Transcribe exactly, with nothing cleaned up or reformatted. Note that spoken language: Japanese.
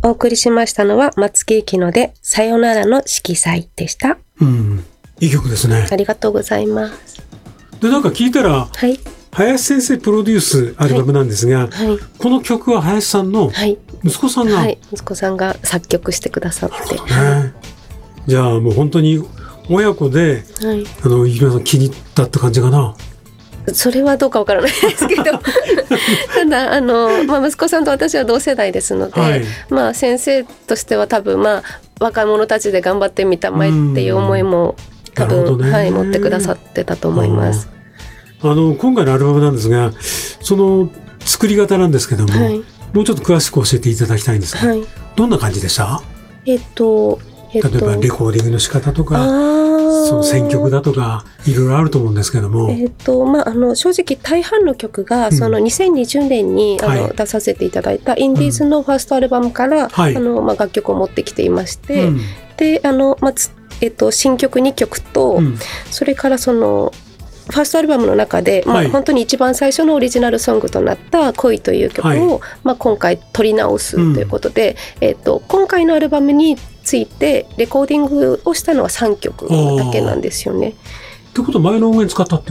お送りしましたのは松木由紀乃でさよならの色彩でした。 うん、いい曲ですね。 ありがとうございます。 で、なんか聞いたら、はい、林先生プロデュースアルバムなんですが、はいはい、この曲は林さんの息子さんが、 はいはい、息子さんが作曲してくださって、 ね、じゃあもう本当に親子で、はい、あのゆきのさん気に入ったって感じかな。 それはどうかわからないですけどただあの、まあ、息子さんと私は同世代ですので、はい、まあ、先生としては多分、まあ、若者たちで頑張ってみたまえっていう思いも多分、ね、はい、持ってくださってたと思います。 あの今回のアルバムなんですが、その作り方なんですけども、はい、もうちょっと詳しく教えていただきたいんですが、はい、どんな感じでした？ えっとえっと、 例えばレコーディングの仕方とか、その選曲だとかいろいろあると思うんですけども、 えっとまあ、あの正直大半の曲が、うん、そのにせんにじゅうねんにあの、はい、出させていただいたインディーズのファーストアルバムから、うん、あのまあ、楽曲を持ってきていまして、うん、であの、まあえっと、新曲にきょくと、うん、それからそのファーストアルバムの中で、まあ、本当に一番最初のオリジナルソングとなった恋という曲を、はい、まあ、今回取り直すということで、うん、えっと、今回のアルバムについてレコーディングをしたのはさんきょくだけなんですよね。 ってことは前の音源使ったって